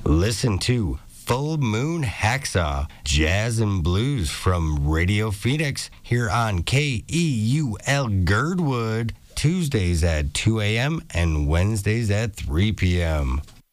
Listen to Full Moon Hacksaw, Jazz and Blues from Radio Phoenix here on KEUL Girdwood, Tuesdays at 2 a.m. and Wednesdays at 3 p.m.